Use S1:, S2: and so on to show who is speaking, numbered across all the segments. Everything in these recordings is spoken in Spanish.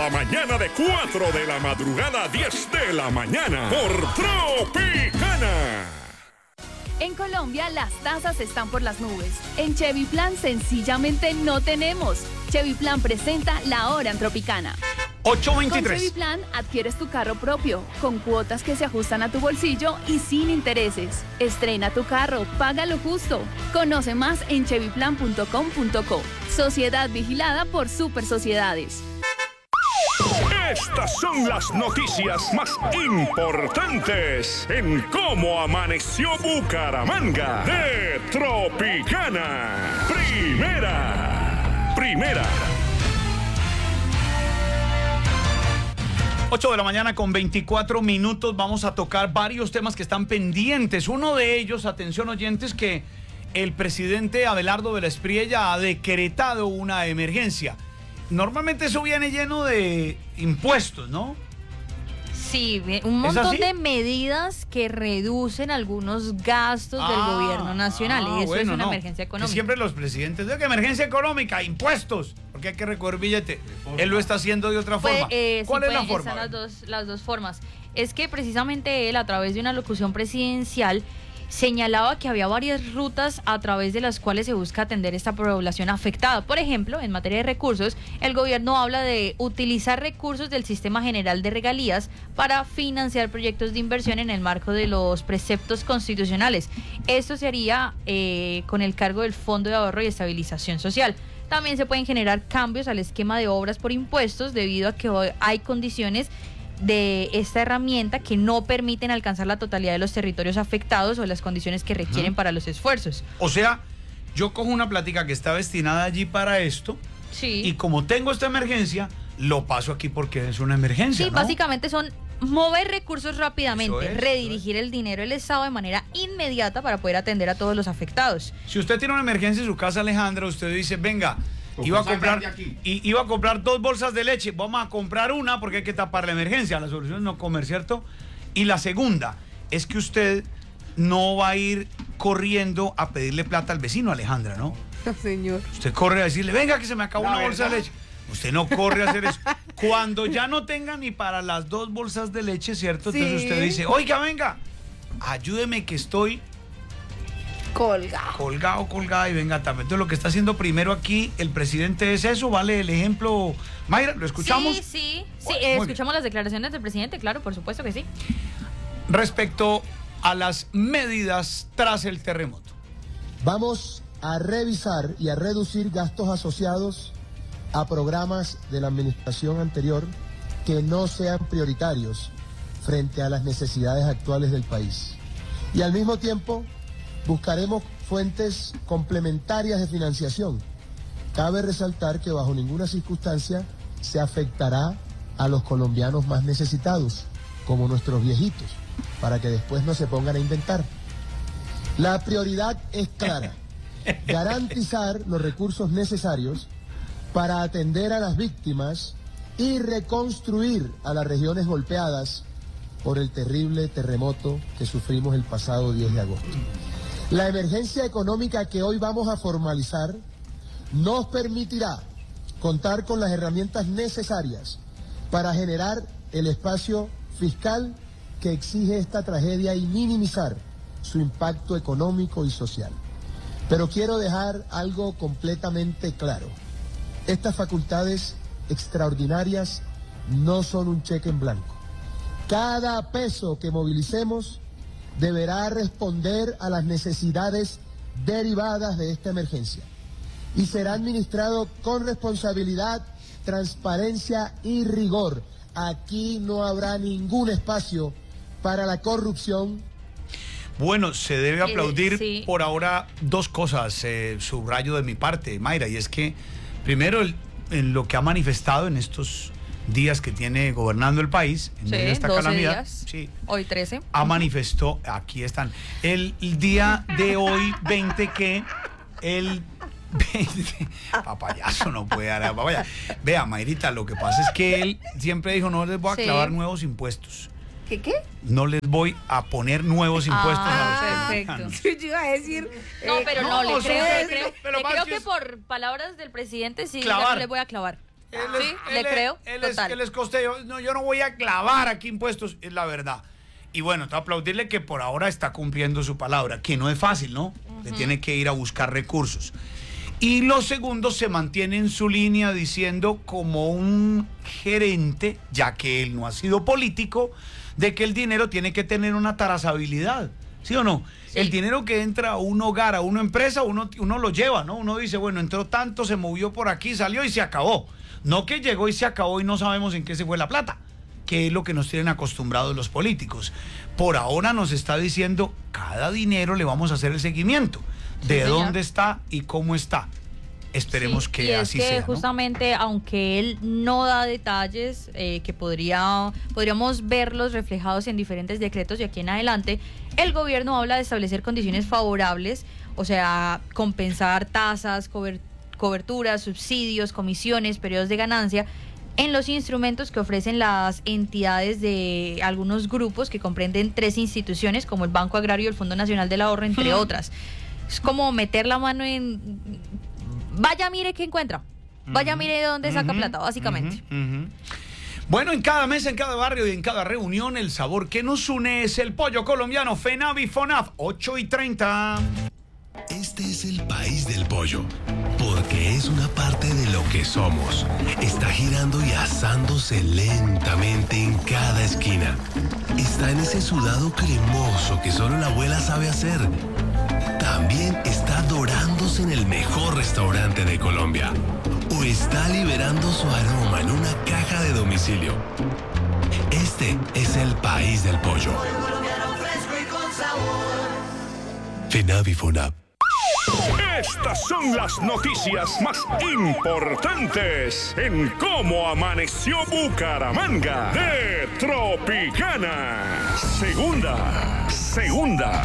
S1: la mañana de 4 de la madrugada a 10 de la mañana por Tropicana.
S2: En Colombia las tasas están por las nubes. En Chevy Plan sencillamente no tenemos. Chevy Plan presenta La Hora en Tropicana.
S3: 8:23.
S2: Con Chevy Plan adquieres tu carro propio, con cuotas que se ajustan a tu bolsillo y sin intereses. Estrena tu carro, págalo justo. Conoce más en chevyplan.com.co. Sociedad vigilada por Super Sociedades.
S1: Estas son las noticias más importantes en cómo amaneció Bucaramanga de Tropicana. Primera.
S3: 8 de la mañana con 24 minutos. Vamos a tocar varios temas que están pendientes. Uno de ellos, atención oyentes, que el presidente Abelardo de la Espriella ha decretado una emergencia. Normalmente eso viene lleno de impuestos, ¿no?
S4: Sí, un montón de medidas que reducen algunos gastos del gobierno nacional. Y eso es una emergencia económica.
S3: Que siempre los presidentes dicen que emergencia económica, impuestos, porque hay que recoger billete. Él lo está haciendo de otra forma. ¿Cuál es la forma?
S4: Están las dos formas. Es que precisamente él, a través de una locución presidencial, señalaba que había varias rutas a través de las cuales se busca atender esta población afectada. Por ejemplo, en materia de recursos, el gobierno habla de utilizar recursos del Sistema General de Regalías para financiar proyectos de inversión en el marco de los preceptos constitucionales. Esto se haría con el cargo del Fondo de Ahorro y Estabilización Social. También se pueden generar cambios al esquema de obras por impuestos debido a que hoy hay condiciones de esta herramienta que no permiten alcanzar la totalidad de los territorios afectados o las condiciones que requieren para los esfuerzos.
S3: O sea, yo cojo una plática que está destinada allí para esto,
S4: sí,
S3: y como tengo esta emergencia, lo paso aquí porque es una emergencia,
S4: sí,
S3: ¿no?
S4: Básicamente son mover recursos rápidamente, redirigir el dinero del Estado de manera inmediata para poder atender a todos los afectados.
S3: Si usted tiene una emergencia en su casa, Alejandra, usted dice, venga, iba a comprar 2 bolsas de leche, vamos a comprar una porque hay que tapar la emergencia. La solución es no comer, ¿cierto? Y la segunda es que usted no va a ir corriendo a pedirle plata al vecino, Alejandra, ¿no?
S5: Señor.
S3: Usted corre a decirle, venga que se me acabó una bolsa de leche. Usted no corre a hacer eso. Cuando ya no tenga ni para las 2 bolsas de leche, ¿cierto?
S5: Sí.
S3: Entonces usted dice, oiga, venga, ayúdeme que estoy colgada y venga también. Entonces lo que está haciendo primero aquí el presidente es eso, ¿vale? El ejemplo, Mayra, ¿lo escuchamos?
S4: Sí,
S3: Bueno,
S4: escuchamos las declaraciones del presidente, claro, por supuesto que sí.
S3: Respecto a las medidas tras el terremoto.
S6: Vamos a revisar y a reducir gastos asociados a programas de la administración anterior que no sean prioritarios frente a las necesidades actuales del país. Y al mismo tiempo buscaremos fuentes complementarias de financiación. Cabe resaltar que bajo ninguna circunstancia se afectará a los colombianos más necesitados, como nuestros viejitos, para que después no se pongan a inventar. La prioridad es clara: garantizar los recursos necesarios para atender a las víctimas y reconstruir a las regiones golpeadas por el terrible terremoto que sufrimos el pasado 10 de agosto. La emergencia económica que hoy vamos a formalizar nos permitirá contar con las herramientas necesarias para generar el espacio fiscal que exige esta tragedia y minimizar su impacto económico y social. Pero quiero dejar algo completamente claro. Estas facultades extraordinarias no son un cheque en blanco. Cada peso que movilicemos deberá responder a las necesidades derivadas de esta emergencia y será administrado con responsabilidad, transparencia y rigor. Aquí no habrá ningún espacio para la corrupción.
S3: Bueno, se debe aplaudir por ahora 2 cosas, subrayo de mi parte, Mayra, y es que primero en lo que ha manifestado en estos días que tiene gobernando el país, en medio de esta calamidad.
S4: Sí, hoy 13.
S3: Ha manifestado, aquí están, el día de hoy 20 que el 20, papayazo no puede dar a papaya. Vea, Mayrita, lo que pasa es que él siempre dijo, no les voy a clavar nuevos impuestos.
S5: ¿Qué?
S3: No les voy a poner nuevos impuestos a los colombianos.
S5: Yo iba a decir...
S4: No, pero no, le creo
S3: pero
S4: que por palabras del presidente sí,
S3: clavar.
S4: le voy a clavar. le creo, total.
S3: Él es costeño. No, yo no voy a clavar aquí impuestos, es la verdad. Y bueno, te aplaudirle que por ahora está cumpliendo su palabra, que no es fácil, ¿no? Que tiene que ir a buscar recursos. Y los segundos se mantiene en su línea diciendo como un gerente, ya que él no ha sido político, de que el dinero tiene que tener una trazabilidad, ¿sí o no? Sí. El dinero que entra a un hogar, a una empresa, uno lo lleva, ¿no? Uno dice, bueno, entró tanto, se movió por aquí, salió y se acabó. No que llegó y se acabó y no sabemos en qué se fue la plata, que es lo que nos tienen acostumbrados los políticos. Por ahora nos está diciendo, cada dinero le vamos a hacer el seguimiento, de dónde está y cómo está. Esperemos que así sea, ¿no?
S4: Justamente, aunque él no da detalles, que podríamos verlos reflejados en diferentes decretos de aquí en adelante, el gobierno habla de establecer condiciones favorables, o sea, compensar tasas, coberturas, subsidios, comisiones, periodos de ganancia, en los instrumentos que ofrecen las entidades de algunos grupos que comprenden 3 instituciones, como el Banco Agrario y el Fondo Nacional del Ahorro, entre otras. Es como meter la mano en... Vaya, mire qué encuentra. Vaya, mire de dónde saca plata, básicamente.
S3: Bueno, en cada mesa, en cada barrio y en cada reunión, el sabor que nos une es el pollo colombiano. FENAVI FONAF, 8:30.
S5: Este es el país del pollo, porque es una parte de lo que somos. Está girando y asándose lentamente en cada esquina. Está en ese sudado cremoso que solo la abuela sabe hacer. También está dorándose en el mejor restaurante de Colombia. O está liberando su aroma en una caja de domicilio. Este es el país del pollo. FENAVI FONAP.
S1: Estas son las noticias más importantes en Cómo Amaneció Bucaramanga de Tropicana. Segunda.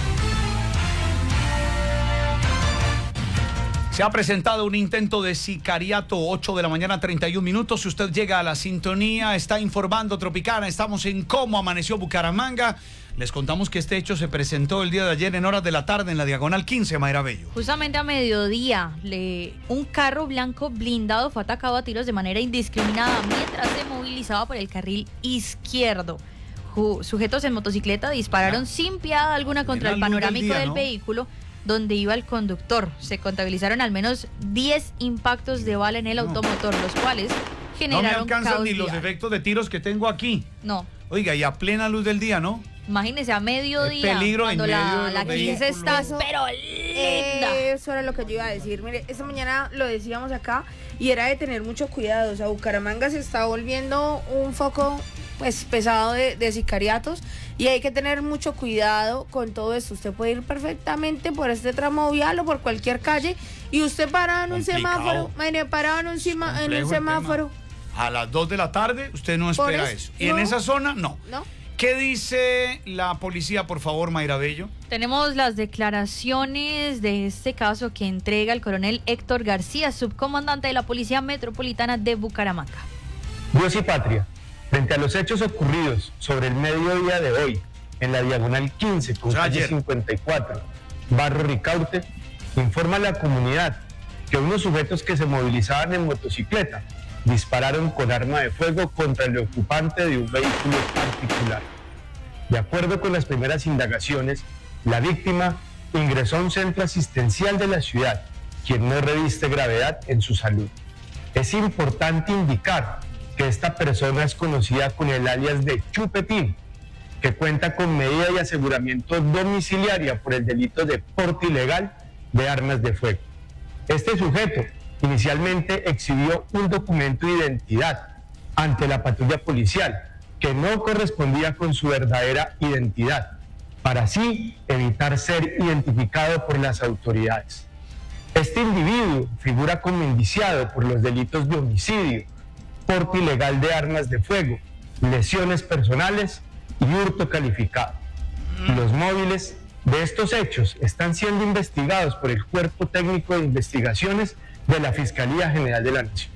S3: Se ha presentado un intento de sicariato, 8 de la mañana, 31 minutos. Si usted llega a la sintonía, está informando Tropicana. Estamos en Cómo Amaneció Bucaramanga. Les contamos que este hecho se presentó el día de ayer en horas de la tarde en la Diagonal 15, Mayra Bello.
S4: Justamente a mediodía, un carro blanco blindado fue atacado a tiros de manera indiscriminada mientras se movilizaba por el carril izquierdo. Sujetos en motocicleta dispararon sin piedad alguna contra el panorámico del vehículo donde iba el conductor. Se contabilizaron al menos 10 impactos de bala en el automotor, los cuales generaron
S3: no me alcanzan
S4: caos
S3: ni los efectos de tiros que tengo aquí.
S4: No.
S3: Oiga, y a plena luz del día, ¿no?
S4: Imagínese, a mediodía,
S3: peligro
S4: cuando
S3: en medio de
S4: la 15 está pero linda.
S7: Eso era lo que yo iba a decir. Mire, esta mañana lo decíamos acá y era de tener mucho cuidado. O sea, Bucaramanga se está volviendo un foco pues pesado de sicariatos y hay que tener mucho cuidado con todo esto. Usted puede ir perfectamente por este tramo vial o por cualquier calle y usted parado en un semáforo, parado en un semáforo.
S3: A las 2 de la tarde usted no espera eso. Y en esa zona, no. ¿Qué dice la policía, por favor, Mayra Bello?
S4: Tenemos las declaraciones de este caso que entrega el coronel Héctor García, subcomandante de la Policía Metropolitana de Bucaramanga.
S8: Dios y patria, frente a los hechos ocurridos sobre el mediodía de hoy, en la Diagonal 15, con calle 54, barrio Ricaurte, informa a la comunidad que unos sujetos que se movilizaban en motocicleta dispararon con arma de fuego contra el ocupante de un vehículo particular. De acuerdo con las primeras indagaciones, la víctima ingresó a un centro asistencial de la ciudad, quien no reviste gravedad en su salud. Es importante indicar que esta persona es conocida con el alias de Chupetín, que cuenta con medida de aseguramiento domiciliaria por el delito de porte ilegal de armas de fuego. Este sujeto inicialmente exhibió un documento de identidad ante la patrulla policial que no correspondía con su verdadera identidad, para así evitar ser identificado por las autoridades. Este individuo figura como indiciado por los delitos de homicidio, porte ilegal de armas de fuego, lesiones personales y hurto calificado. Los móviles de estos hechos están siendo investigados por el Cuerpo Técnico de Investigaciones de la Fiscalía General de la Nación.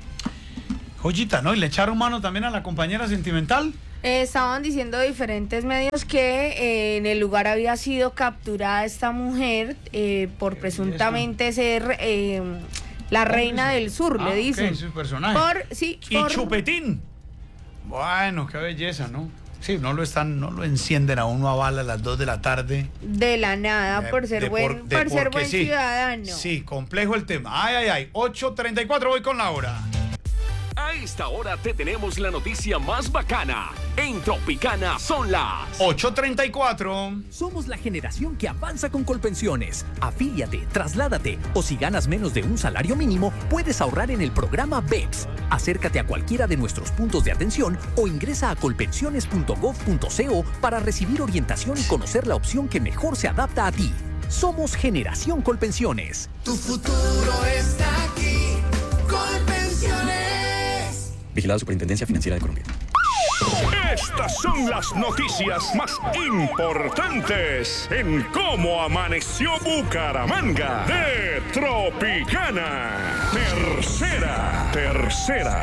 S3: Joyita, ¿no? ¿Y le echaron mano también a la compañera sentimental?
S7: Estaban diciendo diferentes medios que en el lugar había sido capturada esta mujer por presuntamente ser La reina del sur, le dicen.
S3: Okay, su personaje. Y Chupetín. Bueno, qué belleza, ¿no? Sí, no lo encienden a uno a bala a las 2 de la tarde.
S7: De la nada, por ser buen ciudadano.
S3: Sí, complejo el tema. Ay. 8:34, voy con la hora.
S9: A esta hora te tenemos la noticia más bacana. En Tropicana son las
S3: 8:34.
S10: Somos la generación que avanza con Colpensiones. Afíliate, trasládate o si ganas menos de un salario mínimo, puedes ahorrar en el programa BEPS. Acércate a cualquiera de nuestros puntos de atención o ingresa a colpensiones.gov.co para recibir orientación y conocer la opción que mejor se adapta a ti. Somos Generación Colpensiones.
S11: Tu futuro está aquí. Colpensiones.
S12: Vigilada Superintendencia Financiera de Colombia.
S1: Estas son las noticias más importantes en cómo amaneció Bucaramanga de Tropicana. Tercera.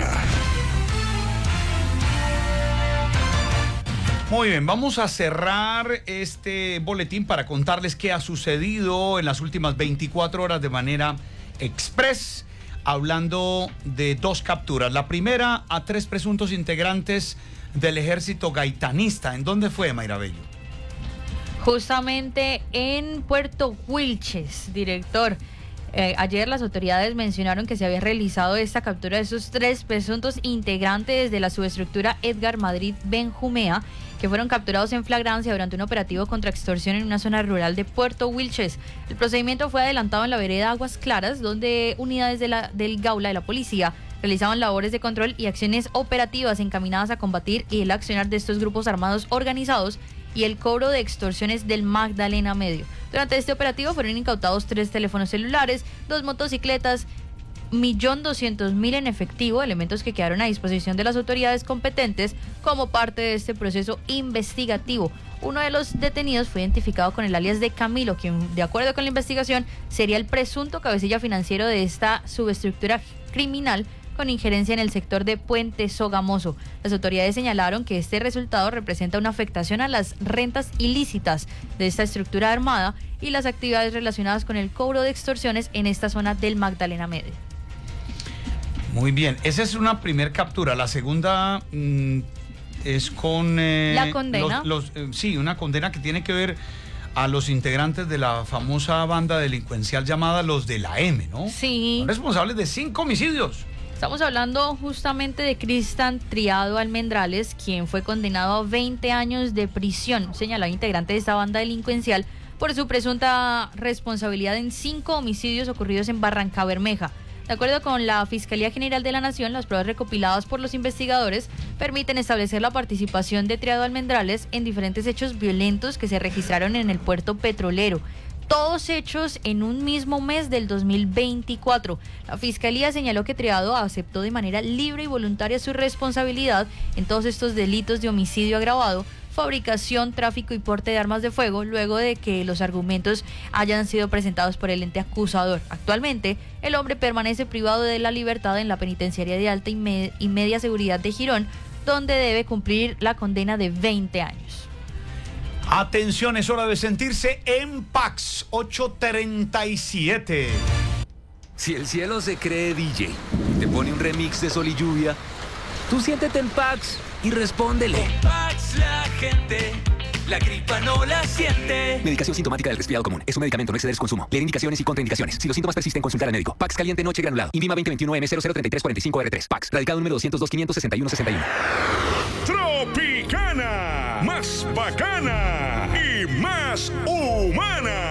S3: Muy bien, vamos a cerrar este boletín para contarles qué ha sucedido en las últimas 24 horas de manera express. Hablando de 2 capturas. La primera a 3 presuntos integrantes del ejército gaitanista. ¿En dónde fue, Mayra Bello?
S4: Justamente en Puerto Wilches, director. Ayer las autoridades mencionaron que se había realizado esta captura de esos 3 presuntos integrantes de la subestructura Edgar Madrid Benjumea, que fueron capturados en flagrancia durante un operativo contra extorsión en una zona rural de Puerto Wilches. El procedimiento fue adelantado en la vereda Aguas Claras, donde unidades del Gaula de la policía realizaban labores de control y acciones operativas encaminadas a combatir el accionar de estos grupos armados organizados y el cobro de extorsiones del Magdalena Medio. Durante este operativo fueron incautados 3 teléfonos celulares, 2 motocicletas, 1.200.000 en efectivo, elementos que quedaron a disposición de las autoridades competentes como parte de este proceso investigativo. Uno de los detenidos fue identificado con el alias de Camilo, quien, de acuerdo con la investigación, sería el presunto cabecilla financiero de esta subestructura criminal con injerencia en el sector de Puente Sogamoso. Las autoridades señalaron que este resultado representa una afectación a las rentas ilícitas de esta estructura armada y las actividades relacionadas con el cobro de extorsiones en esta zona del Magdalena Medio.
S3: Muy bien, esa es una primer captura. La segunda es con...
S4: la condena.
S3: Sí, una condena que tiene que ver a los integrantes de la famosa banda delincuencial llamada los de la M, ¿no?
S4: Sí.
S3: Son responsables de 5 homicidios.
S4: Estamos hablando justamente de Cristian Triado Almendrales, quien fue condenado a 20 años de prisión, señalado integrante de esta banda delincuencial, por su presunta responsabilidad en 5 homicidios ocurridos en Barrancabermeja. De acuerdo con la Fiscalía General de la Nación, las pruebas recopiladas por los investigadores permiten establecer la participación de Triado Almendrales en diferentes hechos violentos que se registraron en el puerto petrolero. Todos hechos en un mismo mes del 2024. La Fiscalía señaló que Triado aceptó de manera libre y voluntaria su responsabilidad en todos estos delitos de homicidio agravado, fabricación, tráfico y porte de armas de fuego, luego de que los argumentos hayan sido presentados por el ente acusador. Actualmente, el hombre permanece privado de la libertad en la penitenciaria de alta y media seguridad de Girón, donde debe cumplir la condena de 20 años.
S3: Atención, es hora de sentirse en Pax. 8:37.
S13: Si el cielo se cree DJ y te pone un remix de Sol y Lluvia, tú siéntete en Pax y respóndele.
S11: En Pax la gente, la gripa no la siente.
S13: Medicación sintomática del resfriado común. Es un medicamento, no exceder su consumo. Leer indicaciones y contraindicaciones. Si los síntomas persisten, consultar al médico. Pax caliente noche granulado. Invima 2021M003345R3. Pax. Radicado número 202-561-61.
S1: Tropicana. Más bacana y más humana.